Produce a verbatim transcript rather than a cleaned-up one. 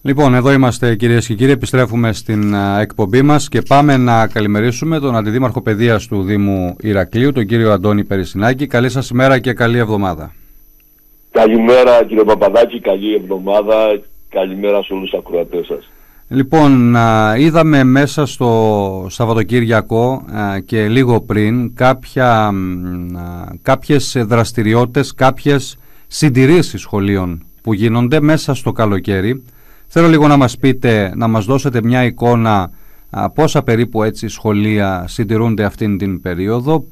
Λοιπόν, εδώ είμαστε κυρίες και κύριοι, επιστρέφουμε στην uh, εκπομπή μας και πάμε να καλημερίσουμε τον Αντιδήμαρχο Παιδείας του Δήμου Ηρακλείου, τον κύριο Αντώνη Περισσινάκη. Καλή σας ημέρα και καλή εβδομάδα. Καλημέρα κύριε Παπαδάκη, καλή εβδομάδα, καλημέρα σε όλους τους ακροατές σας. Λοιπόν, uh, είδαμε μέσα στο Σαββατοκύριακο uh, και λίγο πριν κάποια, uh, κάποιες δραστηριότητες, κάποιες συντηρήσεις σχολείων που γίνονται μέσα στο καλοκαίρι. Θέλω λίγο να μας πείτε, να μας δώσετε μια εικόνα α, πόσα περίπου έτσι σχολεία συντηρούνται αυτήν την περίοδο,